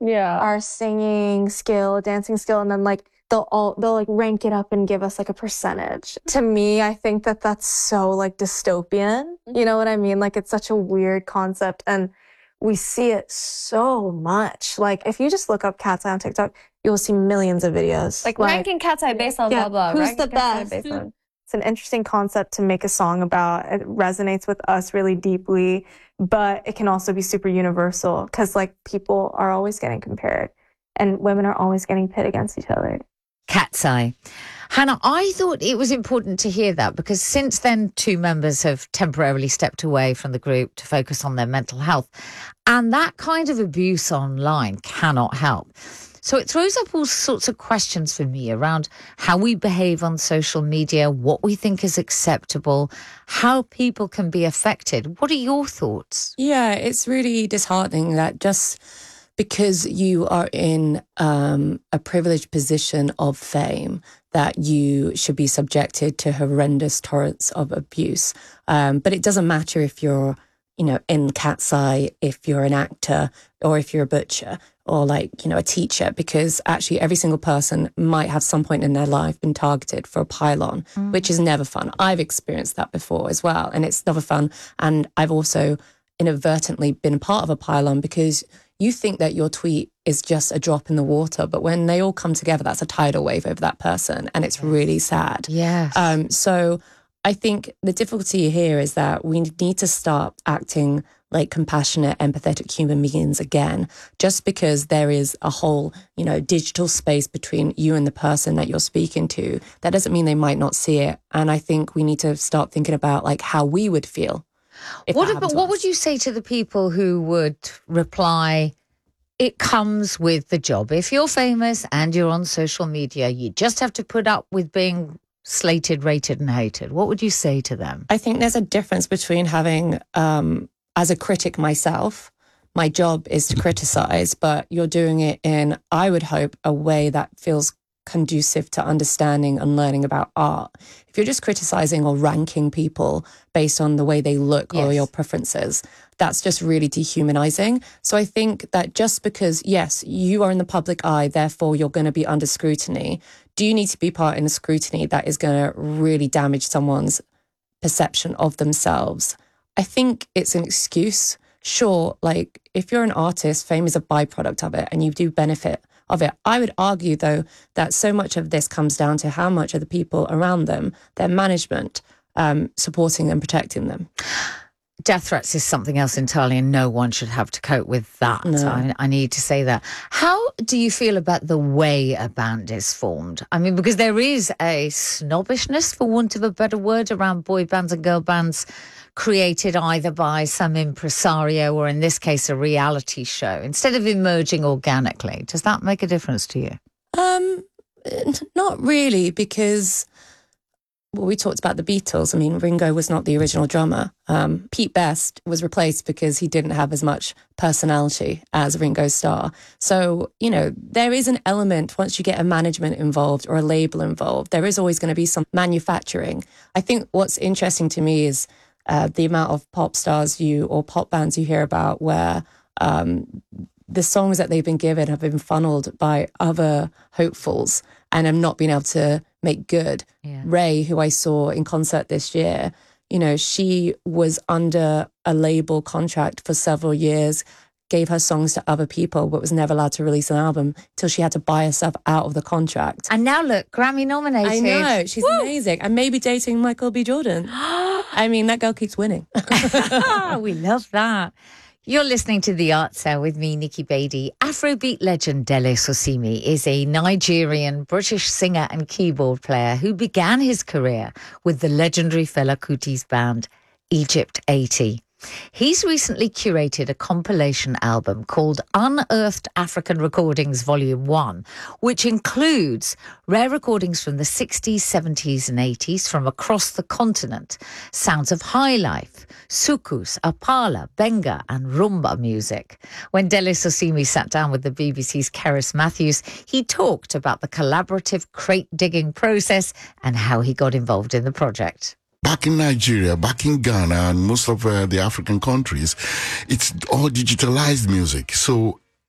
our singing skill, dancing skill, and then like they'll like rank it up and give us like a percentage. To me, I think that that's so like dystopian. You know what I mean? Like it's such a weird concept, and we see it so much. Like if you just look up Cat's Eye on TikTok, you will see millions of videos. Like ranking Cat's Eye based on blah blah. Who's the best? It's an interesting concept to make a song about. It resonates with us really deeply, but it can also be super universal because like people are always getting compared and women are always getting pit against each other. Cat's Eye. Hannah, I thought it was important to hear that because since then, 2 members have temporarily stepped away from the group to focus on their mental health. And that kind of abuse online cannot help. So it throws up all sorts of questions for me around how we behave on social media, what we think is acceptable, how people can be affected. What are your thoughts? Yeah, it's really disheartening that just because you are in a privileged position of fame, that you should be subjected to horrendous torrents of abuse. But it doesn't matter if you're, in Cat's Eye, if you're an actor or if you're a butcher or a teacher, because actually every single person might have some point in their life been targeted for a pile-on, which is never fun. I've experienced that before as well, and it's never fun. And I've also inadvertently been a part of a pile-on because you think that your tweet is just a drop in the water, but when they all come together, that's a tidal wave over that person, and it's really sad. Yes. So I think the difficulty here is that we need to start acting like compassionate, empathetic human beings again. Just because there is a whole, digital space between you and the person that you're speaking to, that doesn't mean they might not see it. And I think we need to start thinking about like how we would feel. What would you say to the people who would reply, it comes with the job? If you're famous and you're on social media, you just have to put up with being slated, rated and hated. What would you say to them? I think there's a difference between having, as a critic myself, my job is to criticize, but you're doing it in, I would hope, a way that feels conducive to understanding and learning about art. If you're just criticizing or ranking people based on the way they look or your preferences, that's just really dehumanizing. So I think that just because, yes, you are in the public eye, therefore you're going to be under scrutiny, do you need to be part in a scrutiny that is going to really damage someone's perception of themselves? I think it's an excuse. Sure, like if you're an artist, fame is a byproduct of it and you do benefit of it. I would argue, though, that so much of this comes down to how much of the people around them, their management, supporting and protecting them. Death threats is something else entirely, and no one should have to cope with that. No. I need to say that. How do you feel about the way a band is formed? I mean, because there is a snobbishness, for want of a better word, around boy bands and girl bands created either by some impresario or, in this case, a reality show, instead of emerging organically. Does that make a difference to you? Not really, because we talked about the Beatles. I mean, Ringo was not the original drummer. Pete Best was replaced because he didn't have as much personality as Ringo Starr. So, there is an element, once you get a management involved or a label involved, there is always going to be some manufacturing. I think what's interesting to me is the amount of pop stars or pop bands you hear about where the songs that they've been given have been funneled by other hopefuls and have not been able to make good. Yeah. Ray, who I saw in concert this year, she was under a label contract for several years, gave her songs to other people, but was never allowed to release an album till she had to buy herself out of the contract. And now look, Grammy nominated. I know, she's amazing. And maybe dating Michael B. Jordan. I mean, that girl keeps winning. We love that. You're listening to The Art Cell with me, Nikki Beattie. Afrobeat legend Dele Sosimi is a Nigerian-British singer and keyboard player who began his career with the legendary Fela Kuti's band Egypt 80. He's recently curated a compilation album called Unearthed African Recordings Volume 1, which includes rare recordings from the 60s, 70s and 80s from across the continent, sounds of high life, soukous, apala, benga and rumba music. When Dele Sosimi sat down with the BBC's Keris Matthews, he talked about the collaborative crate-digging process and how he got involved in the project. Back in Nigeria, back in Ghana, and most of the African countries, it's all digitalized music. So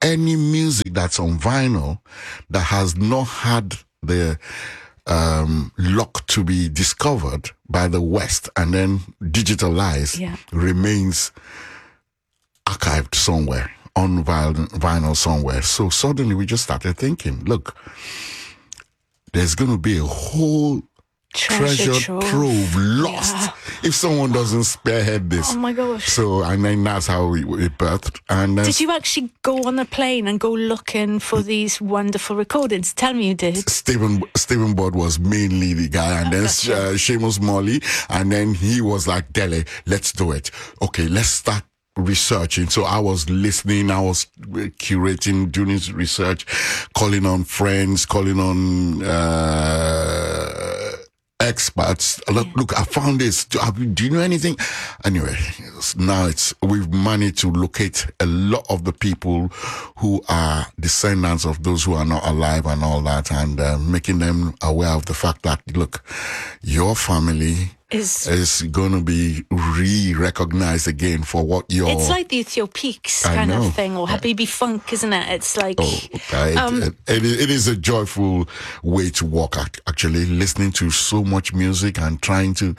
any music that's on vinyl that has not had the luck to be discovered by the West and then digitalized remains archived somewhere on vinyl somewhere. So suddenly we just started thinking, look, there's going to be a whole treasure trove lost if someone doesn't spearhead this. Oh my gosh. So, and then that's how we birthed. And did you actually go on a plane and go looking for these wonderful recordings? Tell me you did. Stephen Budd was mainly the guy, and then Seamus Morley, and then he was like, Dele, let's do it. Okay, let's start researching. So I was listening, I was curating, doing research, calling on friends, calling on experts. Look, I found this. Do you know anything? Anyway, now we've managed to locate a lot of the people who are descendants of those who are not alive and all that, and making them aware of the fact that, look, your family is going to be re-recognized again for what you're... It's like the Ethiopiques kind of thing, or Habibi Funk, isn't it? It's like... It is a joyful way to walk, actually, listening to so much music and trying to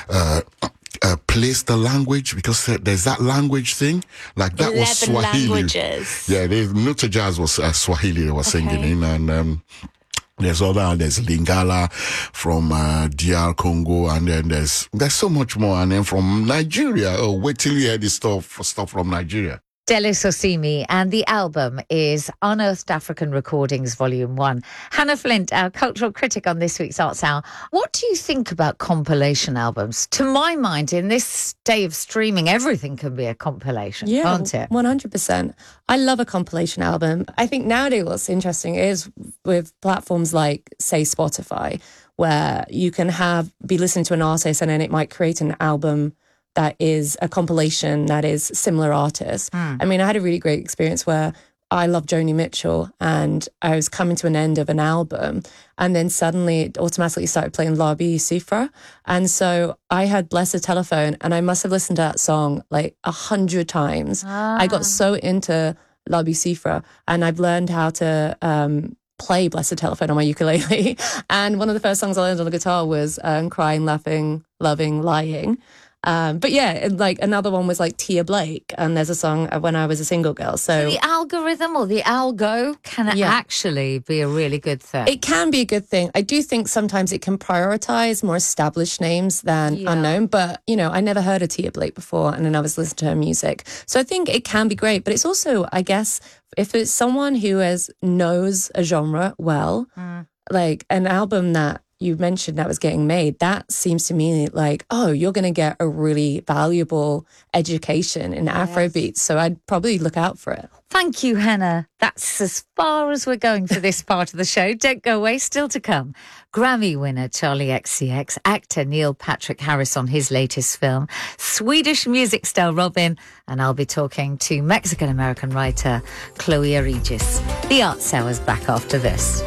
place the language, because there's that language thing. Like that was Swahili. Languages. Yeah, Nuta Jazz was Swahili they were singing in, and... there's Lingala from DR Congo, and then there's so much more, and then from Nigeria. Oh, wait till you hear this stuff from Nigeria. Dele Sosimi, and the album is Unearthed African Recordings Volume 1. Hannah Flint, our cultural critic on this week's Arts Hour. What do you think about compilation albums? To my mind, in this day of streaming, everything can be a compilation, can't it? 100%. I love a compilation album. I think nowadays what's interesting is with platforms like, say, Spotify, where you can be listening to an artist and then it might create an album that is a compilation that is similar artists. I mean, I had a really great experience where I love Joni Mitchell and I was coming to an end of an album, and then suddenly it automatically started playing Labi Sifra. And so I had Blessed Telephone, and I must have listened to that song like 100 times. I got so into Labi Sifra, and I've learned how to play Blessed Telephone on my ukulele. And one of the first songs I learned on the guitar was Crying, Laughing, Loving, Lying. But yeah, like another one was like Tia Blake, and there's a song When I Was a Single Girl. So the algorithm or the algo can actually be a really good thing. It can be a good thing. I do think sometimes it can prioritize more established names than unknown. But, you know, I never heard of Tia Blake before, and then I was listening to her music. So I think it can be great. But it's also, I guess, if it's someone who knows a genre well, like an album that you mentioned that was getting made, that seems to me like, oh, you're going to get a really valuable education in Afrobeats. So I'd probably look out for it. Thank you, Hannah. That's as far as we're going for this part of the show. Don't go away, still to come. Grammy winner Charlie XCX, actor Neil Patrick Harris on his latest film, Swedish music star Robin, and I'll be talking to Mexican-American writer Chloe Aregis. The Arts Hour's back after this.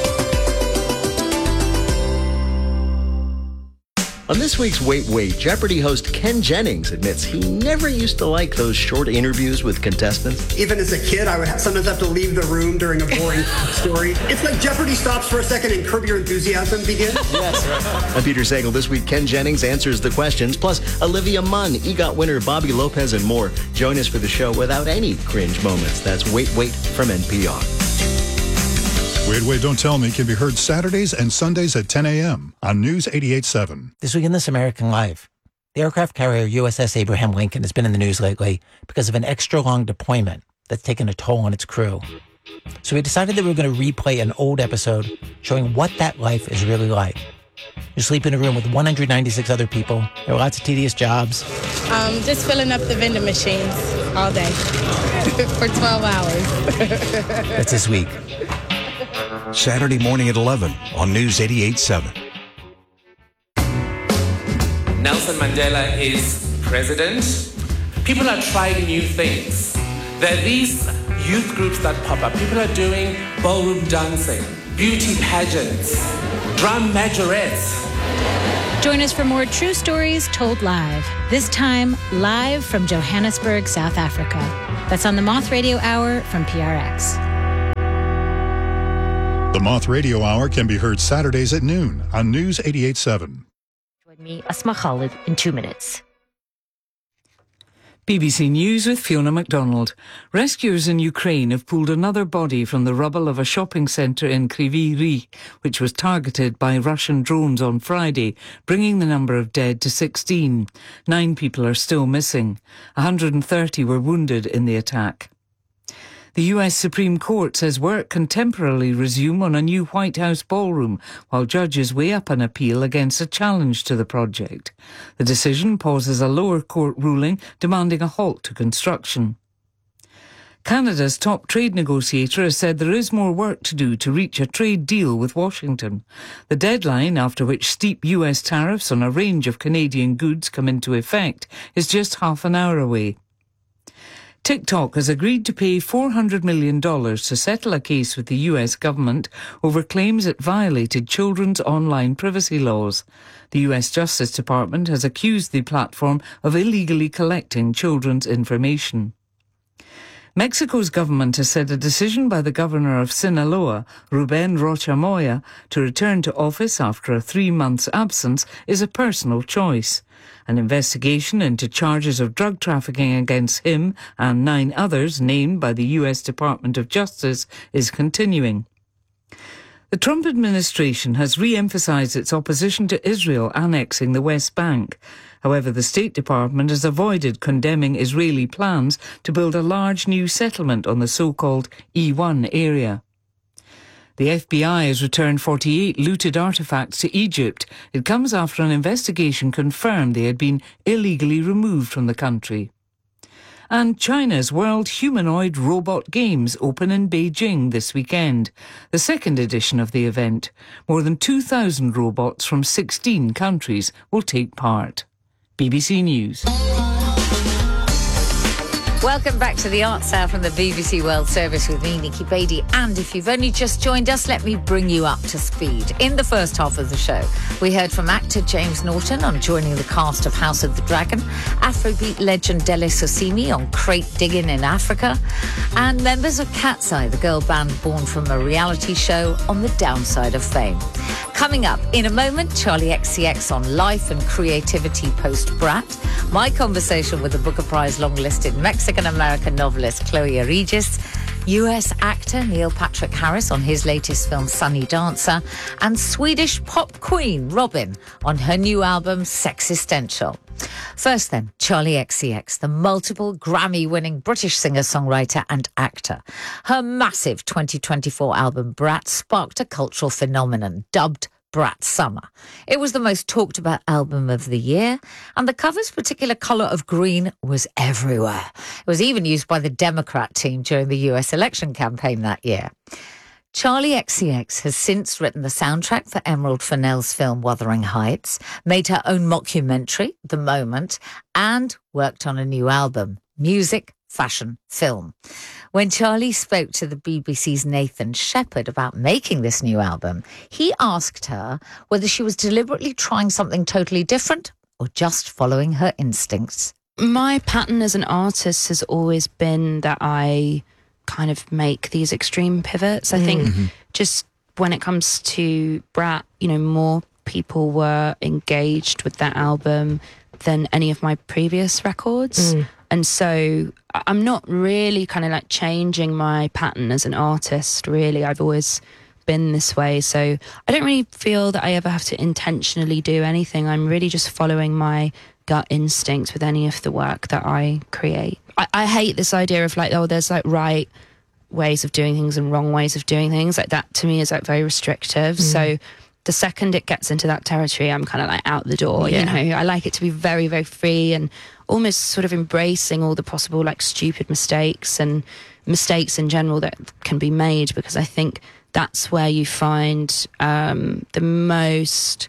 On this week's Wait, Wait, Jeopardy host Ken Jennings admits he never used to like those short interviews with contestants. Even as a kid, I would sometimes have to leave the room during a boring story. It's like Jeopardy stops for a second and Curb Your Enthusiasm begins. Yes, right. I'm Peter Sagal. This week, Ken Jennings answers the questions, plus Olivia Munn, EGOT winner Bobby Lopez, and more. Join us for the show without any cringe moments. That's Wait, Wait from NPR. Wait, Wait, Don't Tell Me can be heard Saturdays and Sundays at 10 a.m. on News 88.7. This week in This American Life, the aircraft carrier USS Abraham Lincoln has been in the news lately because of an extra-long deployment that's taken a toll on its crew. So we decided that we were going to replay an old episode showing what that life is really like. You sleep in a room with 196 other people. There are lots of tedious jobs. Just filling up the vending machines all day for 12 hours. That's this week. Saturday morning at 11 on News 88.7. Nelson Mandela is president. People are trying new things. There are these youth groups that pop up. People are doing ballroom dancing, beauty pageants, drum majorettes. Join us for more true stories told live. This time, live from Johannesburg, South Africa. That's on the Moth Radio Hour from PRX. The Moth Radio Hour can be heard Saturdays at noon on News 88.7. Join me, Asma Khalid, in 2 minutes. BBC News with Fiona MacDonald. Rescuers in Ukraine have pulled another body from the rubble of a shopping centre in Kryvyi Rih, which was targeted by Russian drones on Friday, bringing the number of dead to 16. 9 people are still missing. 130 were wounded in the attack. The US Supreme Court says work can temporarily resume on a new White House ballroom while judges weigh up an appeal against a challenge to the project. The decision pauses a lower court ruling demanding a halt to construction. Canada's top trade negotiator has said there is more work to do to reach a trade deal with Washington. The deadline, after which steep US tariffs on a range of Canadian goods come into effect, is just half an hour away. TikTok has agreed to pay $400 million to settle a case with the US government over claims it violated children's online privacy laws. The US Justice Department has accused the platform of illegally collecting children's information. Mexico's government has said a decision by the governor of Sinaloa, Rubén Rocha Moya, to return to office after a 3-month absence is a personal choice. An investigation into charges of drug trafficking against him and 9 others named by the US Department of Justice is continuing. The Trump administration has re-emphasized its opposition to Israel annexing the West Bank. However, the State Department has avoided condemning Israeli plans to build a large new settlement on the so-called E1 area. The FBI has returned 48 looted artefacts to Egypt. It comes after an investigation confirmed they had been illegally removed from the country. And China's World Humanoid Robot Games open in Beijing this weekend, the second edition of the event. More than 2,000 robots from 16 countries will take part. BBC News. Welcome back to the Arts Hour from the BBC World Service with me, Nikki Beattie. And if you've only just joined us, let me bring you up to speed. In the first half of the show, we heard from actor James Norton on joining the cast of House of the Dragon, Afrobeat legend Dele Sosimi on crate digging in Africa, and members of Cat's Eye, the girl band born from a reality show on the downside of fame. Coming up in a moment, Charlie XCX on life and creativity post-Brat, my conversation with the Booker Prize long-listed Mexican-American novelist Chloe Regis, US actor Neil Patrick Harris on his latest film Sunny Dancer, and Swedish pop queen Robyn on her new album Sexistential. First then, Charlie XCX, the multiple Grammy-winning British singer-songwriter and actor. Her massive 2024 album Brat sparked a cultural phenomenon dubbed Brat Summer. It was the most talked about album of the year, and the cover's particular colour of green was everywhere. It was even used by the Democrat team during the US election campaign that year. Charlie XCX has since written the soundtrack for Emerald Fennell's film Wuthering Heights, made her own mockumentary, The Moment, and worked on a new album, Music, Fashion, Film. When Charlie spoke to the BBC's Nathan Shepherd about making this new album, he asked her whether she was deliberately trying something totally different or just following her instincts. My pattern as an artist has always been that I kind of make these extreme pivots. I think just when it comes to Brat, you know, more people were engaged with that album than any of my previous records. And so I'm not really kind of like changing my pattern as an artist, really. I've always been this way. So I don't really feel that I ever have to intentionally do anything. I'm really just following my gut instinct with any of the work that I create. I hate this idea of like, oh, there's like right ways of doing things and wrong ways of doing things. Like that to me is like very restrictive. So the second it gets into that territory, I'm kind of like out the door, you know. I like it to be very, very free and almost sort of embracing all the possible like stupid mistakes and mistakes in general that can be made, because I think that's where you find the most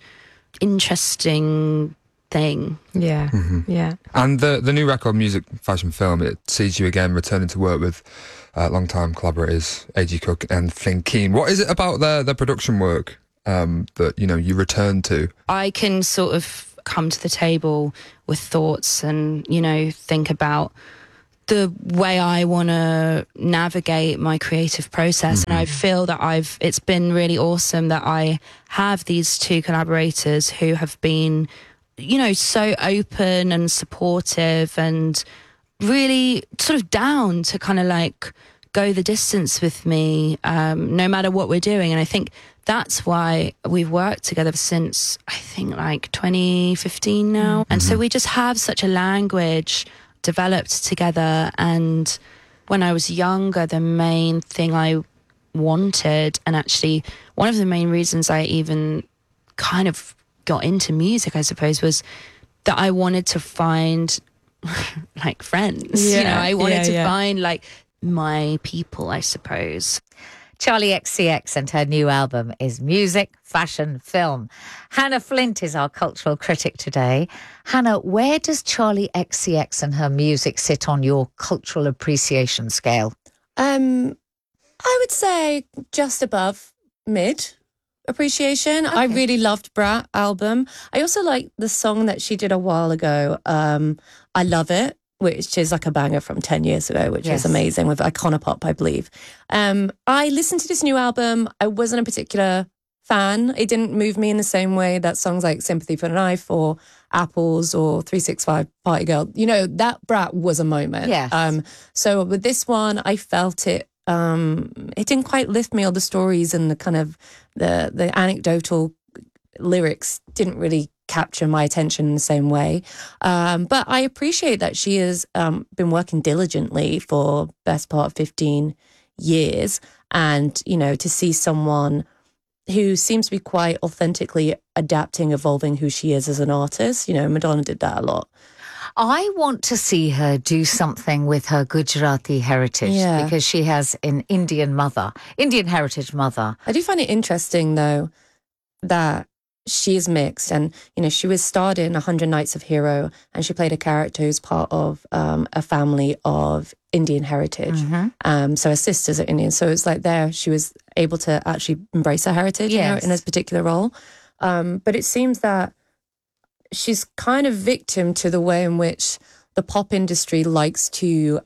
interesting thing. Yeah. And the new record, Music, Fashion, Film, it sees you again returning to work with long-time collaborators A.G. Cook and Flynn Keen. What is it about the production work that, you know, you return to? I can sort of come to the table with thoughts and, you know, think about the way I want to navigate my creative process. And I feel that it's been really awesome that I have these two collaborators who have been, you know, so open and supportive and really sort of down to kind of like go the distance with me, no matter what we're doing. And I think that's why we've worked together since, I think, like 2015 now. And so we just have such a language developed together. And when I was younger, the main thing I wanted, and actually one of the main reasons I even kind of got into music, I suppose, was that I wanted to find like friends. You know, I wanted to find like my people, I suppose. Charli XCX and her new album is music, fashion, film. Hannah Flint is our cultural critic today. Hannah, where does Charli XCX and her music sit on your cultural appreciation scale? I would say just above mid appreciation. Okay. I really loved Brat album. I also like the song that she did a while ago, I Love It, which is like a banger from 10 years ago, which is amazing, with Iconopop, I believe. I listened to this new album. I wasn't a particular fan. It didn't move me in the same way that songs like Sympathy for the Knife or Apples or 365 Party Girl, you know, that Brat was a moment. Yes. So with this one, I felt it didn't quite lift me, or the stories and the kind of the anecdotal lyrics didn't really capture my attention in the same way. But I appreciate that she has been working diligently for best part of 15 years. And, you know, to see someone who seems to be quite authentically adapting, evolving who she is as an artist. You know, Madonna did that a lot. I want to see her do something with her Gujarati heritage because she has an Indian heritage mother. I do find it interesting, though, that she is mixed, and you know, she was starred in 100 Nights of Hero, and she played a character who's part of a family of Indian heritage. So her sisters are Indian, so it's like there she was able to actually embrace her heritage, you know, in this particular role. But it seems that she's kind of victim to the way in which the pop industry likes to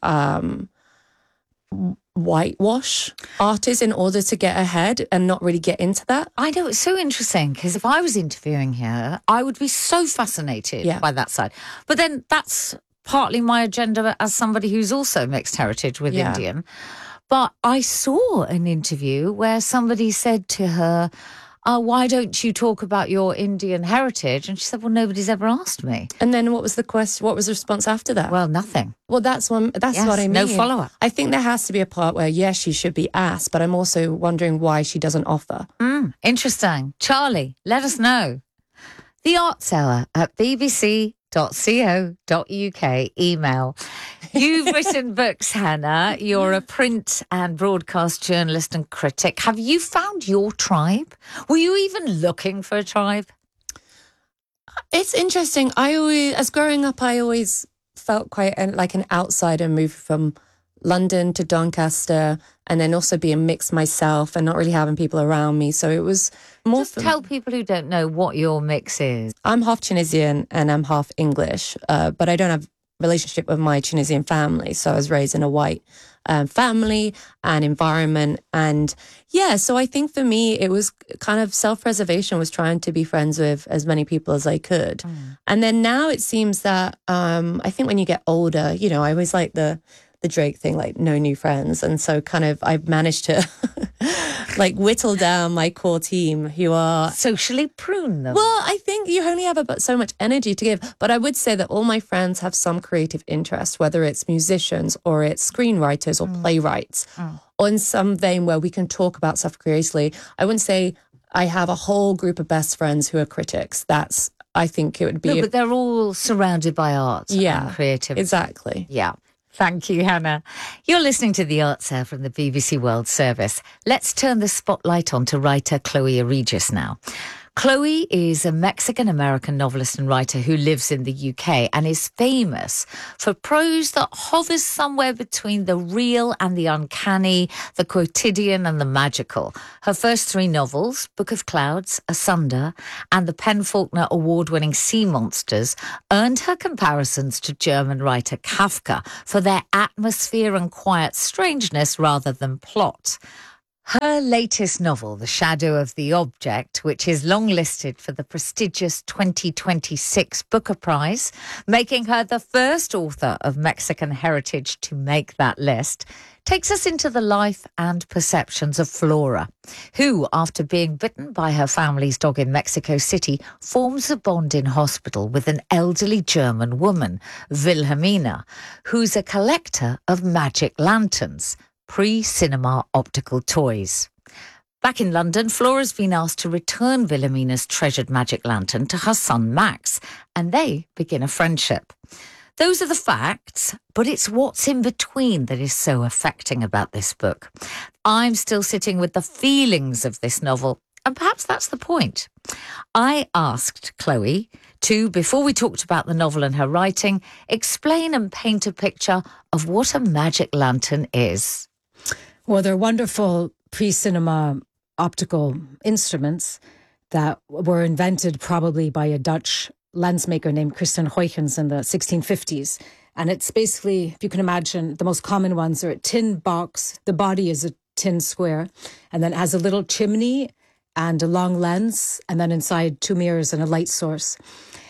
whitewash artists in order to get ahead and not really get into that. I know, it's so interesting, because if I was interviewing her, I would be so fascinated by that side. But then that's partly my agenda as somebody who's also mixed heritage with Indian. But I saw an interview where somebody said to her, why don't you talk about your Indian heritage? And she said, well, nobody's ever asked me. And then what was the question? What was the response after that? Well, nothing. Well, that's what I mean. No follow-up. I think there has to be a part where, yes, she should be asked, but I'm also wondering why she doesn't offer. Interesting. Charli, let us know. The Arts Hour at bbc.co.uk. Email. You've written books, Hannah. You're a print and broadcast journalist and critic. Have you found your tribe? Were you even looking for a tribe? It's interesting. As growing up, I always felt quite like an outsider, moved from London to Doncaster, and then also being mixed myself and not really having people around me. So it was more... Just tell people who don't know what your mix is. I'm half Tunisian and I'm half English, but I don't have relationship with my Tunisian family. So I was raised in a white family and environment. And so I think for me, it was kind of self-preservation, was trying to be friends with as many people as I could. And then now it seems that I think when you get older, you know, I always like the Drake thing, like no new friends. And so kind of I've managed to like whittle down my core team who are... Socially prune them. Well, I think you only have about so much energy to give. But I would say that all my friends have some creative interest, whether it's musicians or it's screenwriters or playwrights, or in some vein where we can talk about stuff creatively. I wouldn't say I have a whole group of best friends who are critics. I think it would be... No, but they're all surrounded by art and creativity. Exactly. Yeah. Thank you, Hannah. You're listening to The Arts Hour from the BBC World Service. Let's turn the spotlight on to writer Chloe Regis now. Chloe is a Mexican-American novelist and writer who lives in the UK and is famous for prose that hovers somewhere between the real and the uncanny, the quotidian and the magical. Her first 3 novels, Book of Clouds, Asunder, and the PEN/Faulkner award-winning Sea Monsters, earned her comparisons to German writer Kafka for their atmosphere and quiet strangeness rather than plot. Her latest novel, The Shadow of the Object, which is longlisted for the prestigious 2026 Booker Prize, making her the first author of Mexican heritage to make that list, takes us into the life and perceptions of Flora, who, after being bitten by her family's dog in Mexico City, forms a bond in hospital with an elderly German woman, Wilhelmina, who's a collector of magic lanterns, pre-cinema optical toys. Back in London, Flora's been asked to return Wilhelmina's treasured magic lantern to her son Max, and they begin a friendship. Those are the facts, but it's what's in between that is so affecting about this book. I'm still sitting with the feelings of this novel, and perhaps that's the point. I asked Chloe to, before we talked about the novel and her writing, explain and paint a picture of what a magic lantern is. Well, they're wonderful pre-cinema optical instruments that were invented probably by a Dutch lensmaker named Christian Huygens in the 1650s. And it's basically, if you can imagine, the most common ones are a tin box. The body is a tin square, and then it has a little chimney and a long lens, and then inside 2 mirrors and a light source.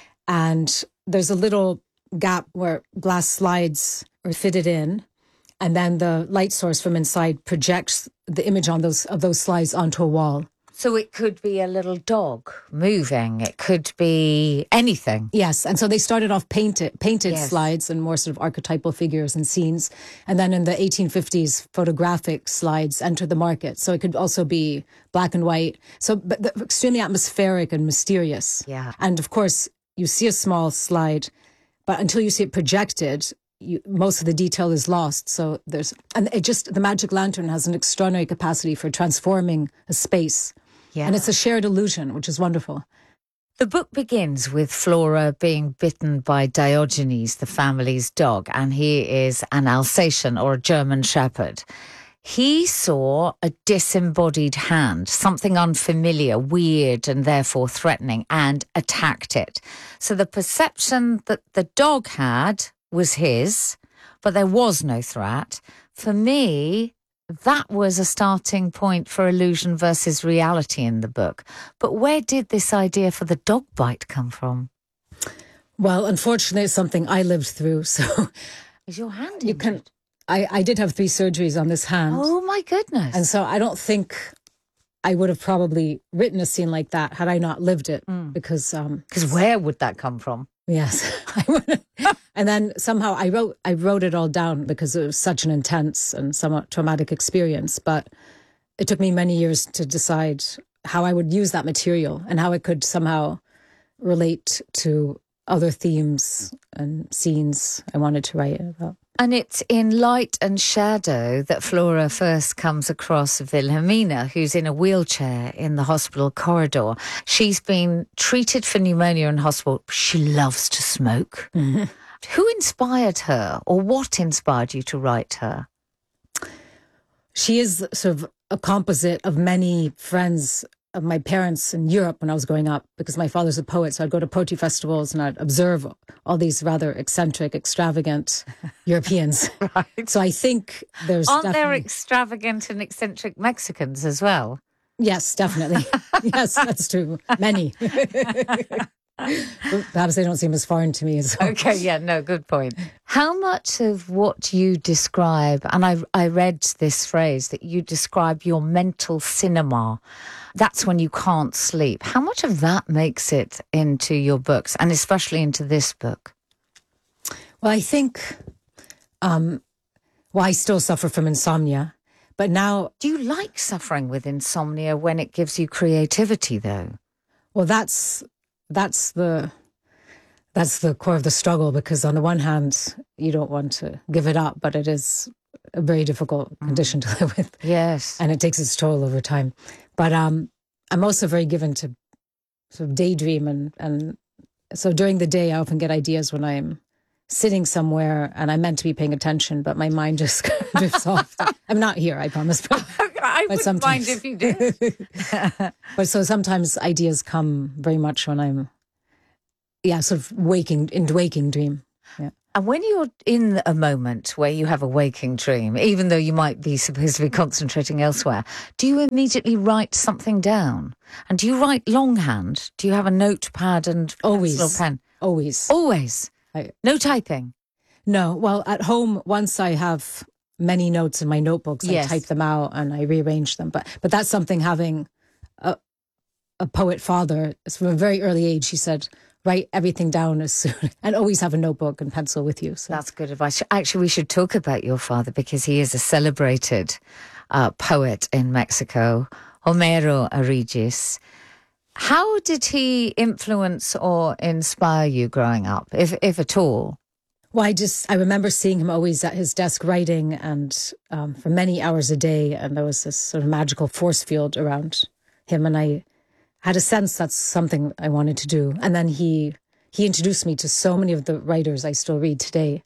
And there's a little gap where glass slides are fitted in. And then the light source from inside projects the image on those slides onto a wall. So it could be a little dog moving. It could be anything. Yes. And so they started off painted Yes. slides and more sort of archetypal figures and scenes. And then in the 1850s, photographic slides entered the market. So it could also be black and white. So but extremely atmospheric and mysterious. Yeah. And of course, you see a small slide, but until you see it projected, most of the detail is lost. So the magic lantern has an extraordinary capacity for transforming a space. Yeah. And it's a shared illusion, which is wonderful. The book begins with Flora being bitten by Diogenes, the family's dog, and he is an Alsatian or a German shepherd. He saw a disembodied hand, something unfamiliar, weird, and therefore threatening, and attacked it. So the perception that the dog had was his, but there was no threat. For me, that was a starting point for illusion versus reality in the book. But where did this idea for the dog bite come from? Well, unfortunately, it's something I lived through. So is your hand injured? I did have 3 surgeries on this hand. Oh, my goodness. And so I don't think I would have probably written a scene like that had I not lived it. Because where would that come from? Yes. And then somehow I wrote it all down because it was such an intense and somewhat traumatic experience. But it took me many years to decide how I would use that material and how it could somehow relate to other themes and scenes I wanted to write about. And it's in Light and Shadow that Flora first comes across Wilhelmina, who's in a wheelchair in the hospital corridor. She's been treated for pneumonia in hospital. She loves to smoke. Mm-hmm. Who inspired her, or what inspired you to write her? She is sort of a composite of many friends of my parents in Europe when I was growing up, because my father's a poet. So I'd go to poetry festivals and I'd observe all these rather eccentric, extravagant Europeans. Right. So I think Aren't there extravagant and eccentric Mexicans as well? Yes, definitely. Yes, that's true. Many. Perhaps they don't seem as foreign to me as well. Okay, yeah, no, good point. How much of what you describe, and I read this phrase, that you describe your mental cinema, that's when you can't sleep. How much of that makes it into your books, and especially into this book? Well, I think, I still suffer from insomnia, but now... Do you like suffering with insomnia when it gives you creativity, though? Well, that's the core of the struggle, because on the one hand, you don't want to give it up, but it is a very difficult condition to live with. Yes. And it takes its toll over time. But I'm also very given to sort of daydream. And so during the day, I often get ideas when I'm sitting somewhere and I'm meant to be paying attention, but my mind just drifts off. I'm not here, I promise. But, I wouldn't mind if you did. But so sometimes ideas come very much when I'm, sort of waking dream. Yeah. And when you're in a moment where you have a waking dream, even though you might be supposed to be concentrating elsewhere, do you immediately write something down? And do you write longhand? Do you have a notepad and pencil or pen? Always. Always? No typing? No. Well, at home, once I have many notes in my notebooks, I type them out and I rearrange them. But that's something having a poet father, from a very early age, he said, write everything down as soon and always have a notebook and pencil with you. So. That's good advice. Actually, we should talk about your father because he is a celebrated poet in Mexico, Homero Aregis. How did he influence or inspire you growing up, if at all? Well, I remember seeing him always at his desk writing and for many hours a day, and there was this sort of magical force field around him, and I had a sense that's something I wanted to do. And then he introduced me to so many of the writers I still read today.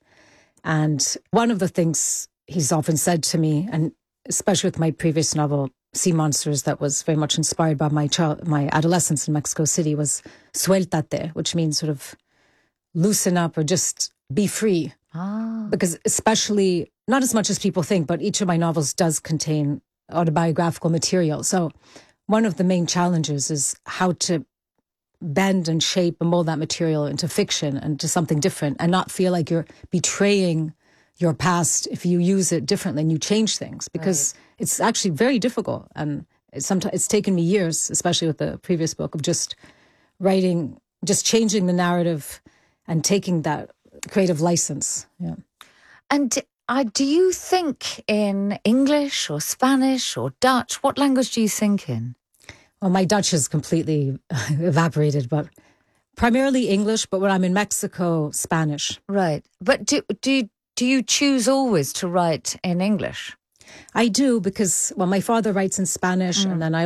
And one of the things he's often said to me, and especially with my previous novel, Sea Monsters, that was very much inspired by my adolescence in Mexico City, was suéltate, which means sort of loosen up or just be free. Because especially, not as much as people think, but each of my novels does contain autobiographical material. So one of the main challenges is how to bend and shape and mold that material into fiction and to something different and not feel like you're betraying your past if you use it differently and you change things, because it's actually very difficult. And it's taken me years, especially with the previous book, of just writing, just changing the narrative and taking that creative license. Yeah. And do you think in English or Spanish or Dutch? What language do you think in? Well, my Dutch is completely evaporated, but primarily English. But when I'm in Mexico, Spanish. Right. But do you choose always to write in English? I do, because, my father writes in Spanish, and then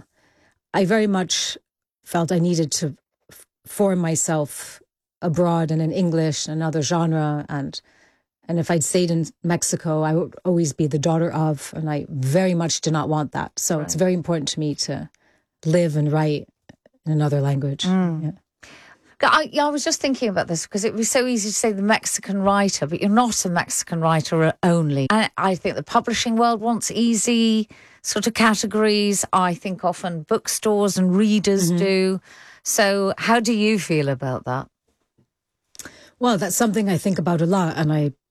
I very much felt I needed to form myself abroad and in English, another genre, and if I'd stayed in Mexico, I would always be the daughter of, and I very much did not want that. So it's very important to me to live and write in another language. Yeah. I was just thinking about this because it was so easy to say the Mexican writer, but you're not a Mexican writer only. And I think the publishing world wants easy sort of categories. I think often bookstores and readers do. So how do you feel about that? Well, that's something I think about a lot, and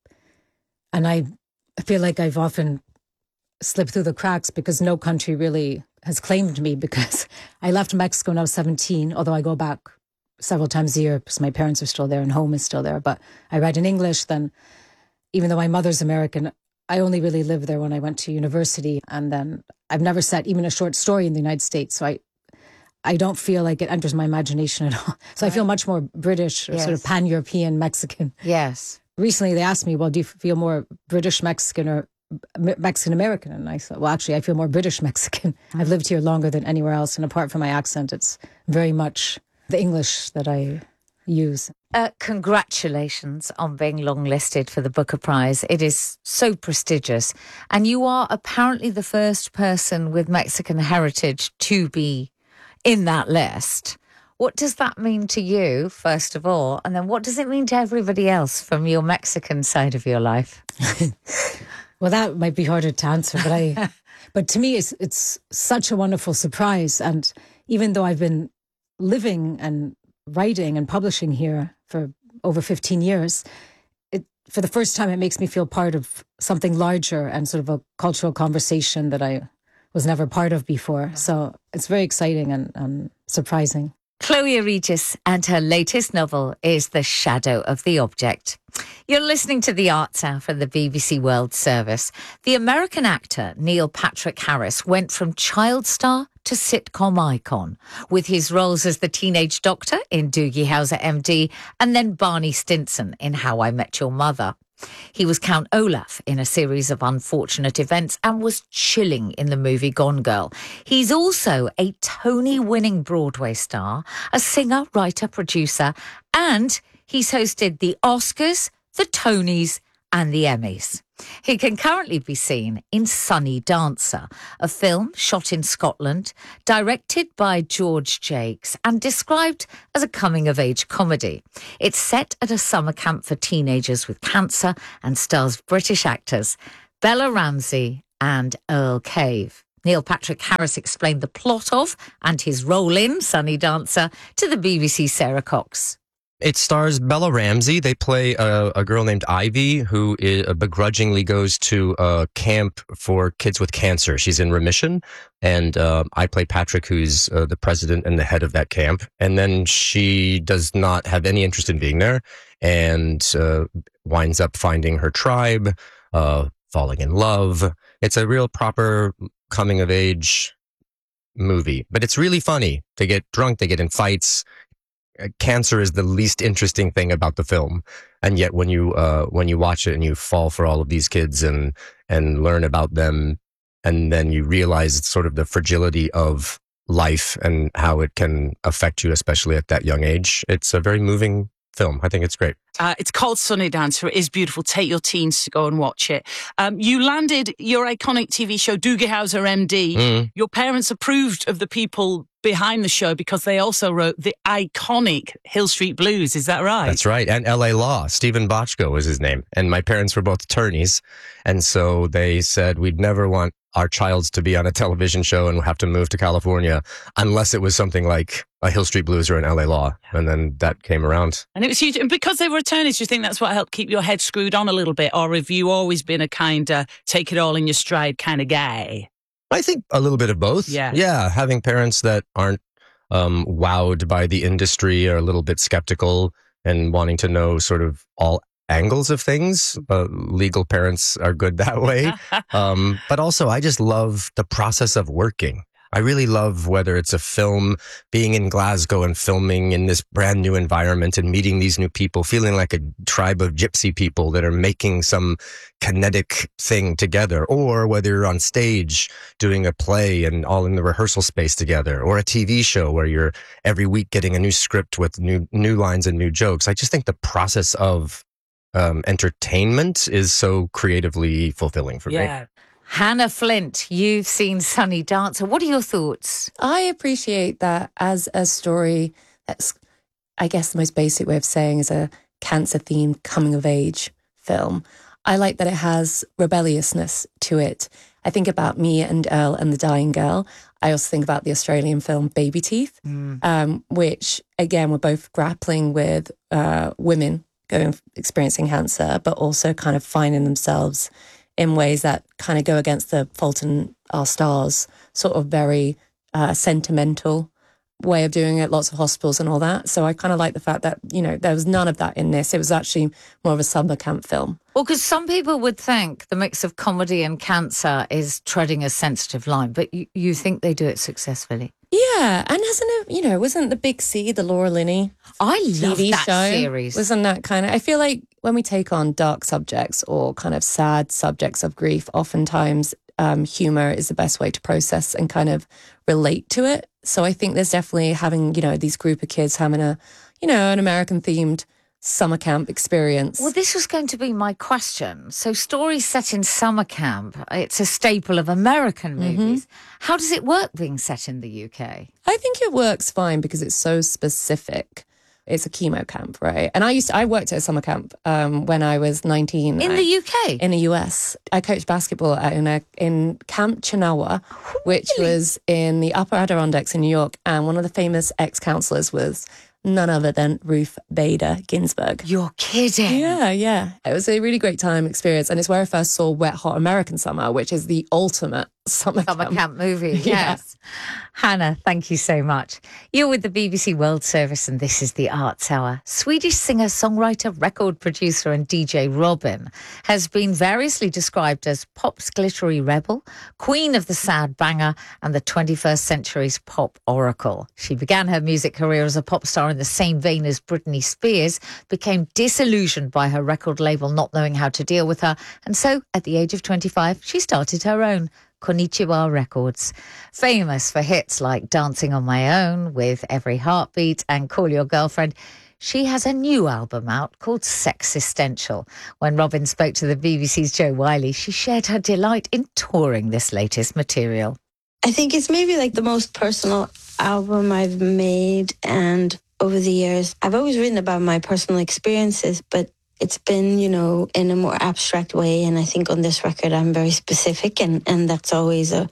I feel like I've often slipped through the cracks because no country really has claimed me, because I left Mexico when I was 17, although I go back several times a year because my parents are still there and home is still there. But I write in English. Then, even though my mother's American, I only really lived there when I went to university. And then I've never set even a short story in the United States. So I don't feel like it enters my imagination at all. So I feel much more British or sort of pan-European Mexican. Yes. Recently they asked me, well, do you feel more British Mexican or Mexican American? And I said, well, actually, I feel more British Mexican. I've lived here longer than anywhere else. And apart from my accent, it's very much the English that I use. Congratulations on being longlisted for the Booker Prize. It is so prestigious. And you are apparently the first person with Mexican heritage to be in that list. What does that mean to you, first of all? And then what does it mean to everybody else from your Mexican side of your life? Well, that might be harder to answer, but to me, it's such a wonderful surprise. And even though I've been living and writing and publishing here for over 15 years, for the first time, it makes me feel part of something larger and sort of a cultural conversation that I was never part of before. So it's very exciting and surprising. Chloe Aregis, and her latest novel is The Shadow of the Object. You're listening to The Arts Hour from the BBC World Service. The American actor Neil Patrick Harris went from child star to sitcom icon, with his roles as the teenage doctor in Doogie Howser MD and then Barney Stinson in How I Met Your Mother. He was Count Olaf in a series of unfortunate events and was chilling in the movie Gone Girl. He's also a Tony-winning Broadway star, a singer, writer, producer, and he's hosted the Oscars, the Tonys, and the Emmys. He can currently be seen in Sunny Dancer, a film shot in Scotland, directed by George Jakes and described as a coming-of-age comedy. It's set at a summer camp for teenagers with cancer and stars British actors Bella Ramsey and Earl Cave. Neil Patrick Harris explained the plot of and his role in Sunny Dancer to the BBC's Sarah Cox. It stars Bella Ramsey. They play a girl named Ivy who begrudgingly goes to a camp for kids with cancer. She's in remission. And I play Patrick, who's the president and the head of that camp. And then she does not have any interest in being there and winds up finding her tribe, falling in love. It's a real proper coming of age movie. But it's really funny. They get drunk, they get in fights. Cancer is the least interesting thing about the film, and yet when you watch it and you fall for all of these kids and learn about them, and then you realize it's sort of the fragility of life and how it can affect you, especially at that young age. It's a very moving film. I think it's great. It's called Sunny Dancer. It is beautiful. Take your teens to go and watch it. You landed your iconic TV show, Doogie Howser MD. Your parents approved of the people behind the show because they also wrote the iconic Hill Street Blues. Is that right? That's right. And LA Law. Stephen Bochco was his name. And my parents were both attorneys. And so they said, we'd never want our childs to be on a television show and have to move to California unless it was something like a Hill Street Blues or an LA Law. And then that came around. And it was huge. And because they were attorneys, do you think that's what helped keep your head screwed on a little bit? Or have you always been a kind of take it all in your stride kind of guy? I think a little bit of both. Yeah. Yeah. Having parents that aren't wowed by the industry or a little bit skeptical and wanting to know sort of all angles of things. Legal parents are good that way. But also, I just love the process of working. I really love whether it's a film, being in Glasgow and filming in this brand new environment and meeting these new people, feeling like a tribe of gypsy people that are making some kinetic thing together, or whether you're on stage doing a play and all in the rehearsal space together, or a TV show where you're every week getting a new script with new lines and new jokes. I just think the process of entertainment is so creatively fulfilling for me. Hannah Flint, you've seen Sunny Dancer. What are your thoughts? I appreciate that as a story that's, I guess the most basic way of saying is a cancer-themed coming-of-age film. I like that it has rebelliousness to it. I think about Me and Earl and the Dying Girl. I also think about the Australian film Baby Teeth, which, again, were both grappling with women experiencing cancer, but also kind of finding themselves in ways that kind of go against the Fault in Our Stars, sort of very sentimental way of doing it, lots of hospitals and all that. So I kind of like the fact that, you know, there was none of that in this. It was actually more of a summer camp film. Well, because some people would think the mix of comedy and cancer is treading a sensitive line, but you think they do it successfully. Yeah, and wasn't the Big C, the Laura Linney TV that show series? Wasn't that kind of, I feel like when we take on dark subjects or kind of sad subjects of grief, oftentimes humor is the best way to process and kind of relate to it. So I think there's definitely having, these group of kids having an American themed summer camp experience. Well, this was going to be my question. So stories set in summer camp, it's a staple of American movies. How does it work being set in the UK? I think it works fine because it's so specific. It's a chemo camp, right? And I worked at a summer camp when I was 19. In the UK? In the US. I coached basketball in Camp Chinawa, which was in the Upper Adirondacks in New York. And one of the famous ex-counselors was none other than Ruth Bader Ginsburg. You're kidding. Yeah. It was a really great time experience. And it's where I first saw Wet Hot American Summer, which is the ultimate summer camp movie. Yeah. Yes. Hannah, thank you so much. You're with the BBC World Service and this is the Arts Hour. Swedish singer, songwriter, record producer and DJ Robyn has been variously described as pop's glittery rebel, queen of the sad banger and the 21st century's pop oracle. She began her music career as a pop star in the same vein as Britney Spears, became disillusioned by her record label not knowing how to deal with her, and so at the age of 25 she started her own, Konnichiwa Records. Famous for hits like Dancing on My Own, With Every Heartbeat and Call Your Girlfriend, she has a new album out called Sexistential. When Robyn spoke to the BBC's Jo Whiley, she shared her delight in touring this latest material. I think it's maybe like the most personal album I've made, and over the years I've always written about my personal experiences, but it's been, you know, in a more abstract way. And I think on this record, I'm very specific, and that's always a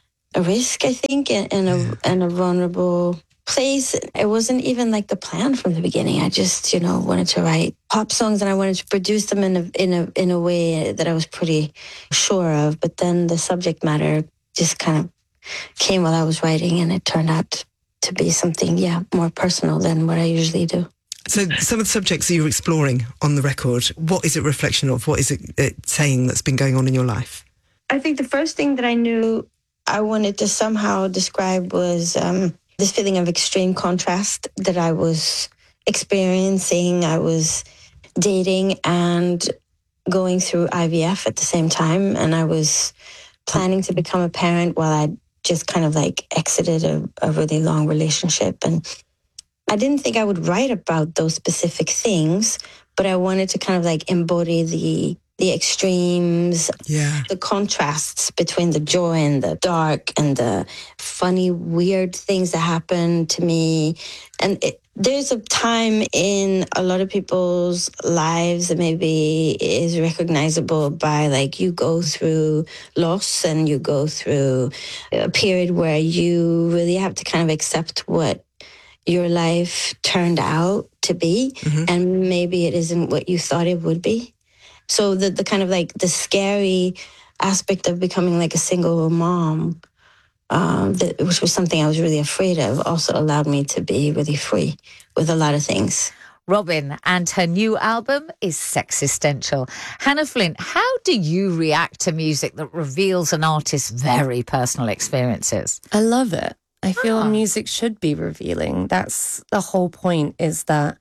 risk, I think, and a vulnerable place. It wasn't even like the plan from the beginning. I just, you know, wanted to write pop songs and I wanted to produce them in a way that I was pretty sure of. But then the subject matter just kind of came while I was writing, and it turned out to be something, more personal than what I usually do. So some of the subjects that you're exploring on the record, what is it a reflection of? What is it saying that's been going on in your life? I think the first thing that I knew I wanted to somehow describe was this feeling of extreme contrast that I was experiencing. I was dating and going through IVF at the same time, and I was planning to become a parent while I just kind of like exited a really long relationship. And I didn't think I would write about those specific things, but I wanted to kind of like embody the extremes, the contrasts between the joy and the dark and the funny, weird things that happen to me. And there's a time in a lot of people's lives that maybe is recognizable by, like, you go through loss and you go through a period where you really have to kind of accept what your life turned out to be, and maybe it isn't what you thought it would be. So the kind of like the scary aspect of becoming like a single mom, which was something I was really afraid of, also allowed me to be really free with a lot of things. Robyn, and her new album is Sexistential. Hannah Flint, how do you react to music that reveals an artist's very personal experiences? I love it. I feel music should be revealing. That's the whole point, is that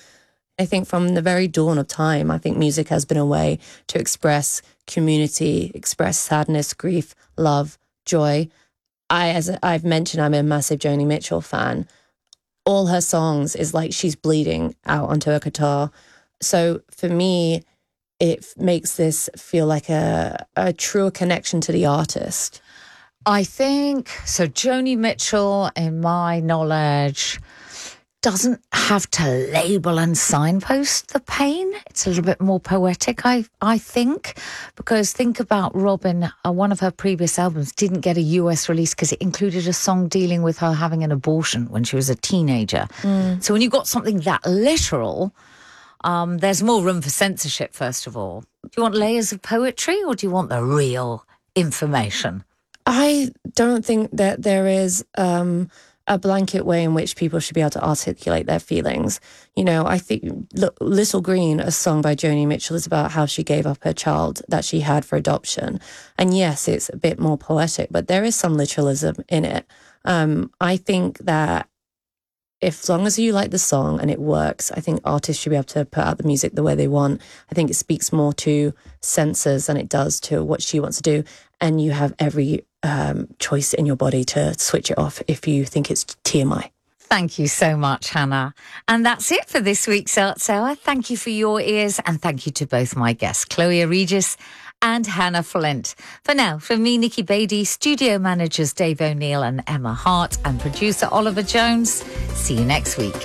I think from the very dawn of time, I think music has been a way to express community, express sadness, grief, love, joy. As I've mentioned, I'm a massive Joni Mitchell fan. All her songs is like she's bleeding out onto a guitar. So for me, it makes this feel like a truer connection to the artist. I think, so Joni Mitchell, in my knowledge, doesn't have to label and signpost the pain. It's a little bit more poetic, I think, because think about Robyn, one of her previous albums didn't get a US release because it included a song dealing with her having an abortion when she was a teenager. So when you've got something that literal, there's more room for censorship, first of all. Do you want layers of poetry or do you want the real information? I don't think that there is a blanket way in which people should be able to articulate their feelings. You know, I think Little Green, a song by Joni Mitchell, is about how she gave up her child that she had for adoption. And yes, it's a bit more poetic, but there is some literalism in it. I think that as long as you like the song and it works, I think artists should be able to put out the music the way they want. I think it speaks more to censors than it does to what she wants to do. And you have every choice in your body to switch it off if you think it's TMI. Thank you so much, Hannah. And that's it for this week's Arts Hour. Thank you for your ears, and thank you to both my guests, Chloe Regis and Hannah Flint. For now, from me, Nikki Beattie, studio managers Dave O'Neill and Emma Hart, and producer Oliver Jones. See you next week.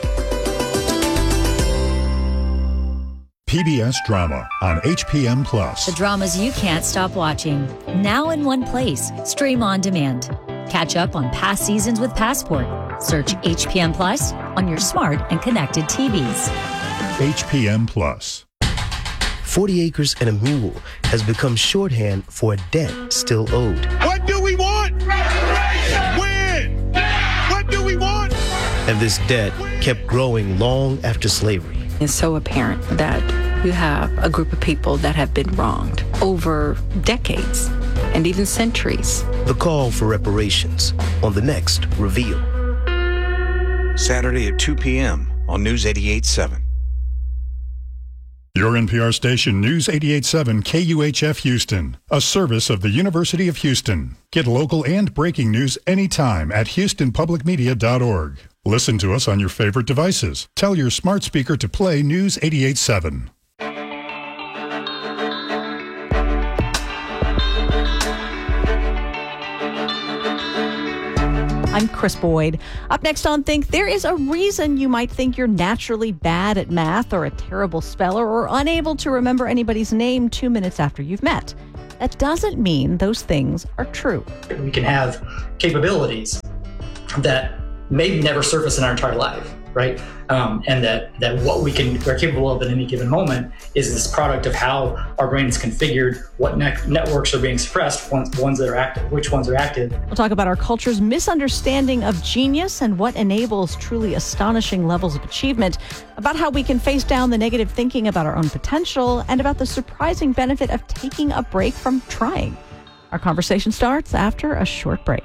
PBS Drama on HPM Plus. The dramas you can't stop watching. Now in one place. Stream on demand. Catch up on past seasons with Passport. Search HPM Plus on your smart and connected TVs. HPM Plus. 40 Acres and a Mule has become shorthand for a debt still owed. What do we want? this debt kept growing long after slavery. It's so apparent that you have a group of people that have been wronged over decades and even centuries. The call for reparations on the next Reveal. Saturday at 2 p.m. on News 88.7. Your NPR station, News 88.7 KUHF Houston, a service of the University of Houston. Get local and breaking news anytime at houstonpublicmedia.org. Listen to us on your favorite devices. Tell your smart speaker to play News 88.7. I'm Chris Boyd. Up next on Think, there is a reason you might think you're naturally bad at math or a terrible speller or unable to remember anybody's name 2 minutes after you've met. That doesn't mean those things are true. We can have capabilities that maybe never surface in our entire life, right? And that what we're capable of at any given moment is this product of how our brain is configured, what networks are being suppressed, ones that are active, which ones are active. We'll talk about our culture's misunderstanding of genius and what enables truly astonishing levels of achievement, about how we can face down the negative thinking about our own potential, and about the surprising benefit of taking a break from trying. Our conversation starts after a short break.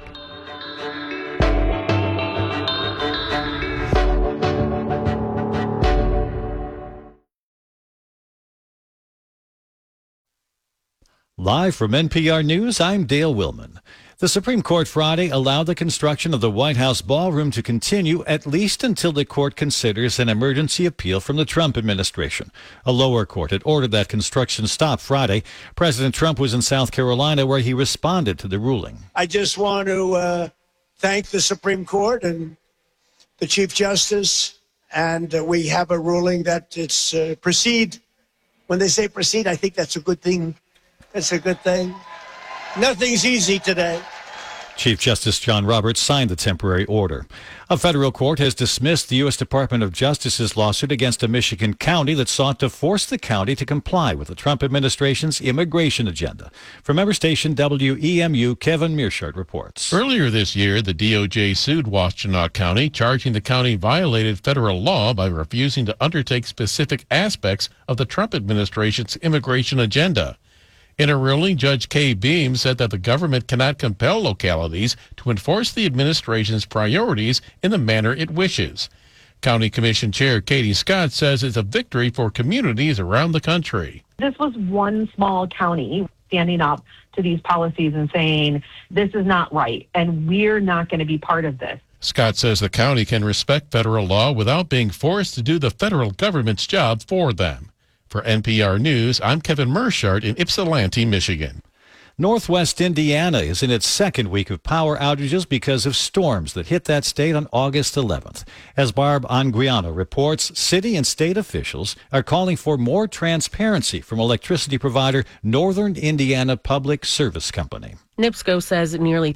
Live from NPR News, I'm Dale Willman. The Supreme Court Friday allowed the construction of the White House ballroom to continue at least until the court considers an emergency appeal from the Trump administration. A lower court had ordered that construction stop Friday. President Trump was in South Carolina where he responded to the ruling. I just want to thank the Supreme Court and the Chief Justice, and we have a ruling that it's proceed. When they say proceed, I think that's a good thing. It's a good thing. Nothing's easy today. Chief Justice John Roberts signed the temporary order. A federal court has dismissed the U.S. Department of Justice's lawsuit against a Michigan county that sought to force the county to comply with the Trump administration's immigration agenda. From member station WEMU, Kevin Mearshart reports. Earlier this year, the DOJ sued Washtenaw County, charging the county violated federal law by refusing to undertake specific aspects of the Trump administration's immigration agenda. In a ruling, Judge Kay Beam said that the government cannot compel localities to enforce the administration's priorities in the manner it wishes. County Commission Chair Katie Scott says it's a victory for communities around the country. This was one small county standing up to these policies and saying, this is not right, and we're not going to be part of this. Scott says the county can respect federal law without being forced to do the federal government's job for them. For NPR News, I'm Kevin Mearshart in Ypsilanti, Michigan. Northwest Indiana is in its second week of power outages because of storms that hit that state on August 11th. As Barb Anguiano reports, city and state officials are calling for more transparency from electricity provider Northern Indiana Public Service Company. NIPSCO says nearly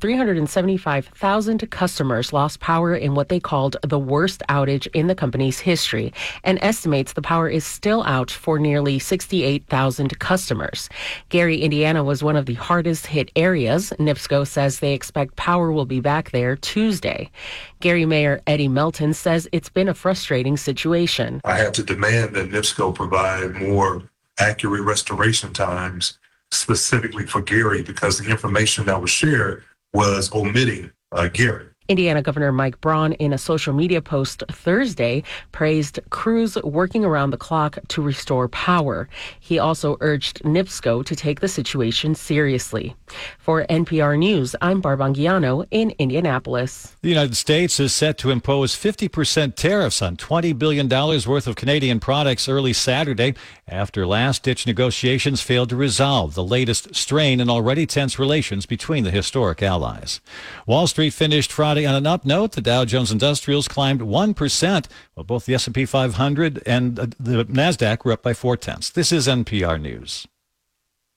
375,000 customers lost power in what they called the worst outage in the company's history, and estimates the power is still out for nearly 68,000 customers. Gary, Indiana was one of the hardest hit areas. NIPSCO says they expect power will be back there Tuesday. Gary Mayor Eddie Melton says it's been a frustrating situation. I have to demand that NIPSCO provide more accurate restoration times specifically for Gary, because the information that was shared was omitting Gary. Indiana Governor Mike Braun, in a social media post Thursday, praised crews working around the clock to restore power. He also urged NIPSCO to take the situation seriously. For NPR News, I'm Barb Anguiano in Indianapolis. The United States is set to impose 50% tariffs on $20 billion worth of Canadian products early Saturday after last-ditch negotiations failed to resolve the latest strain in already tense relations between the historic allies. Wall Street finished Friday on an up note. The Dow Jones Industrials climbed 1%, while both the S&P 500 and the NASDAQ were up by 0.4. This is NPR News.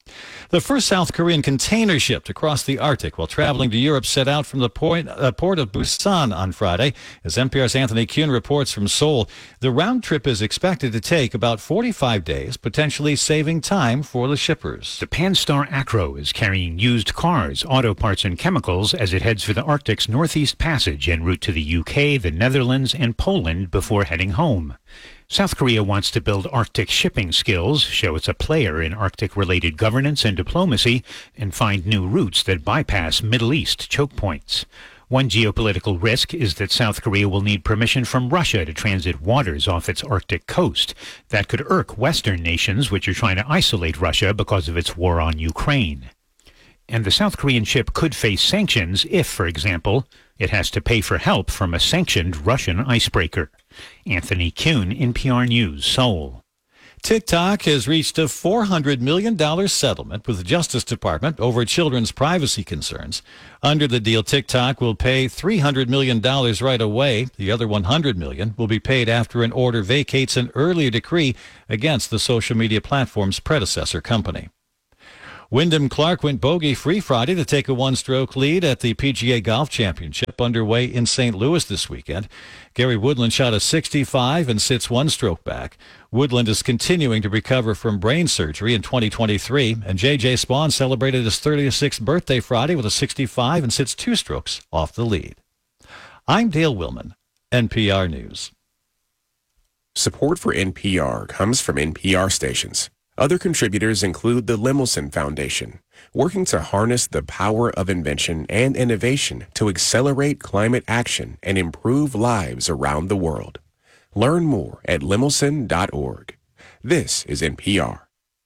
The first South Korean container ship to cross the Arctic while traveling to Europe set out from the port of Busan on Friday. As NPR's Anthony Kuhn reports from Seoul, the round trip is expected to take about 45 days, potentially saving time for the shippers. The Panstar Acro is carrying used cars, auto parts, and chemicals as it heads for the Arctic's Northeast Passage en route to the UK, the Netherlands, and Poland before heading home. South Korea wants to build Arctic shipping skills, show it's a player in Arctic-related governance and diplomacy, and find new routes that bypass Middle East choke points. One geopolitical risk is that South Korea will need permission from Russia to transit waters off its Arctic coast. That could irk Western nations, which are trying to isolate Russia because of its war on Ukraine. And the South Korean ship could face sanctions if, for example, it has to pay for help from a sanctioned Russian icebreaker. Anthony Kuhn, NPR News, Seoul. TikTok has reached a $400 million settlement with the Justice Department over children's privacy concerns. Under the deal, TikTok will pay $300 million right away. The other $100 million will be paid after an order vacates an earlier decree against the social media platform's predecessor company. Wyndham Clark went bogey-free Friday to take a one-stroke lead at the PGA Golf Championship underway in St. Louis this weekend. Gary Woodland shot a 65 and sits one stroke back. Woodland is continuing to recover from brain surgery in 2023, and J.J. Spawn celebrated his 36th birthday Friday with a 65 and sits two strokes off the lead. I'm Dale Willman, NPR News. Support for NPR comes from NPR stations. Other contributors include the Lemelson Foundation, working to harness the power of invention and innovation to accelerate climate action and improve lives around the world. Learn more at lemelson.org. This is NPR.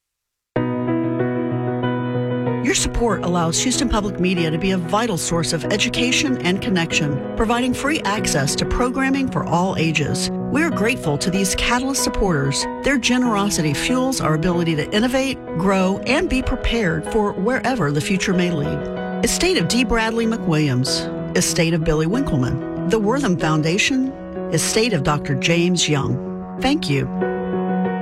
Your support allows Houston Public Media to be a vital source of education and connection, providing free access to programming for all ages. We are grateful to these Catalyst supporters. Their generosity fuels our ability to innovate, grow, and be prepared for wherever the future may lead. Estate of D. Bradley McWilliams. Estate of Billy Winkleman. The Wortham Foundation. Estate of Dr. James Young. Thank you.